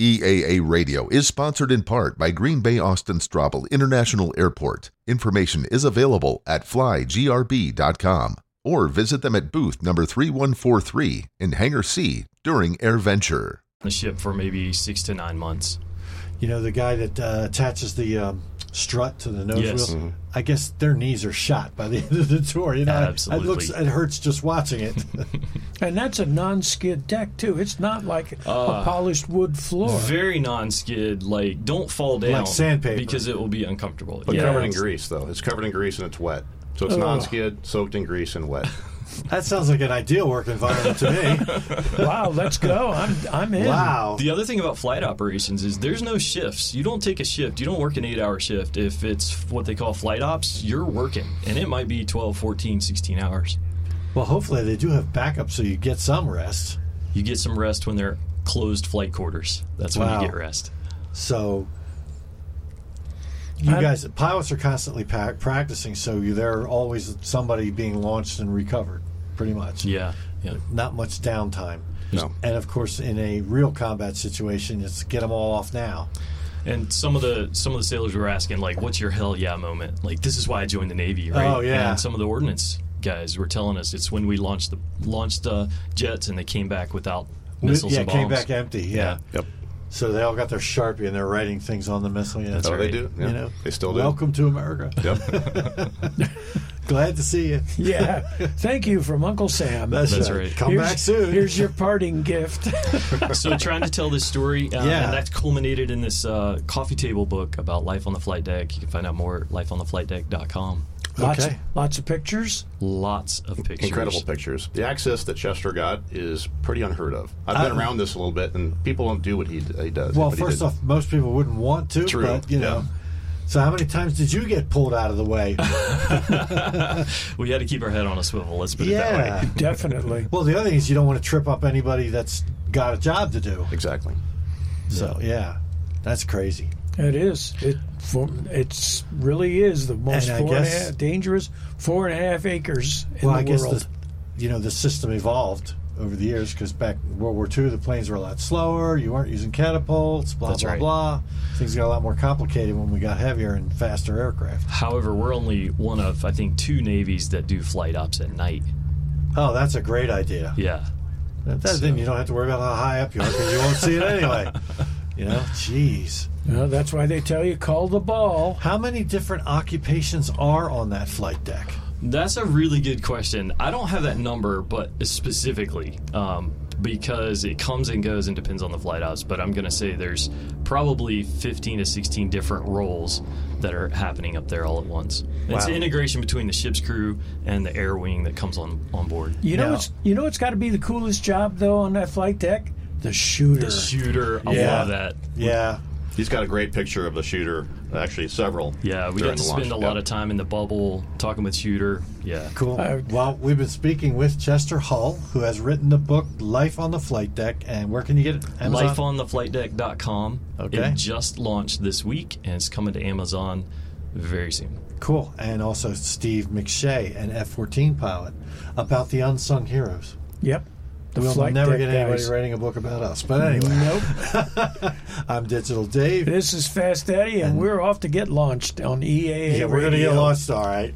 EAA Radio is sponsored in part by Green Bay Austin Straubel International Airport. Information is available at flygrb.com or visit them at booth number 3143 in Hangar C during AirVenture. The ship for maybe 6 to 9 months. You know, the guy that attaches the strut to the nose Yes. wheel, I guess their knees are shot by the end of the tour. You know, Absolutely. It hurts just watching it. And that's a non-skid deck, too. It's not like a polished wood floor. Very non-skid. Like, don't fall down. Like sandpaper. Because it will be uncomfortable. But covered in grease, though. It's covered in grease and it's wet. So it's non-skid, soaked in grease, and wet. That sounds like an ideal work environment to me. Wow, let's go. I'm in. Wow. The other thing about flight operations is there's no shifts. You don't take a shift. You don't work an 8-hour shift. If it's what they call flight ops, you're working. And it might be 12, 14, 16 hours. Well, hopefully they do have backup so you get some rest. You get some rest when they're closed flight quarters. That's when you get rest. So you guys, pilots are constantly practicing, so there's always somebody being launched and recovered, pretty much. Yeah. Not much downtime. No. And, of course, in a real combat situation, it's get them all off now. And some of the sailors were asking, like, what's your hell yeah moment? Like, this is why I joined the Navy, right? Oh, yeah. And some of the ordnance guys were telling us it's when we launched jets and they came back without missiles and bombs. Came back empty, yeah. Yep. So they all got their Sharpie and they're writing things on the missile. Yeah, That's right. They do. Yeah. You know, They still do. Welcome to America. Yep. Glad to see you. Yeah. Thank you from Uncle Sam. That's right. Come back soon. Here's your parting gift. So trying to tell this story, and that's culminated in this coffee table book about life on the flight deck. You can find out more at lifeontheflightdeck.com. Okay. Lots of pictures. Lots of pictures. Incredible pictures. The access that Chester got is pretty unheard of. I've been around this a little bit, and people don't do what he does. Well, first off, most people wouldn't want to. True. But, you know. So how many times did you get pulled out of the way? We had to keep our head on a swivel, let's put it that way. Definitely. Well, the other thing is you don't want to trip up anybody that's got a job to do. Exactly. So, that's crazy. It is. It really is the most dangerous 4.5 acres in the world. I guess the system evolved over the years because back in World War II, the planes were a lot slower. You weren't using catapults, blah, That's blah, right. blah. Things got a lot more complicated when we got heavier and faster aircraft. However, we're only one of, I think, 2 navies that do flight ops at night. Oh, that's a great idea. Yeah. Then you don't have to worry about how high up you are because you won't see it anyway. You know, jeez. Well, that's why they tell you call the ball. How many different occupations are on that flight deck? That's a really good question. I don't have that number, but specifically, because it comes and goes and depends on the flight ops. But I'm going to say there's probably 15 to 16 different roles that are happening up there all at once. Wow. It's the integration between the ship's crew and the air wing that comes on board. You know, it's got to be the coolest job though on that flight deck. The shooter. The shooter, I love that. Yeah. He's got a great picture of the shooter, actually several. Yeah, we got to spend a lot of time in the bubble talking with Shooter. Yeah. Cool. Well, we've been speaking with Chester Hull, who has written the book Life on the Flight Deck. And where can you get it? Amazon? Lifeontheflightdeck.com. Okay. It just launched this week, and it's coming to Amazon very soon. Cool. And also Steve McShay, an F-14 pilot, about the unsung heroes. Yep. We'll never get anybody writing a book about us. But anyway. Nope. I'm Digital Dave. This is Fast Eddie, and we're off to get launched on EAA Yeah, we're going to get launched, all right.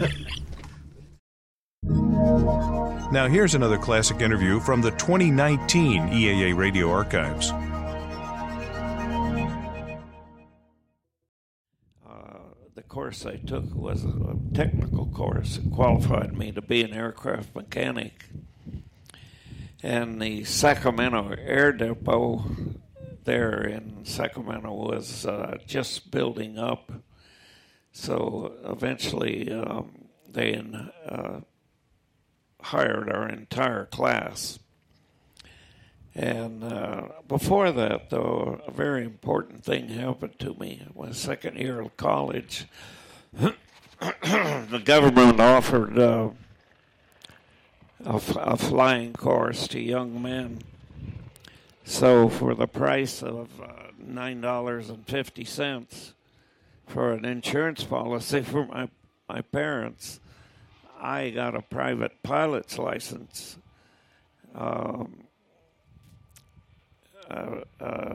Now here's another classic interview from the 2019 EAA Radio Archives. The course I took was a technical course. It qualified me to be an aircraft mechanic. And the Sacramento Air Depot there in Sacramento was just building up. So eventually they hired our entire class. And before that, though, a very important thing happened to me. My second year of college, the government offered a flying course to young men. So for the price of $9.50 for an insurance policy for my parents, I got a private pilot's license.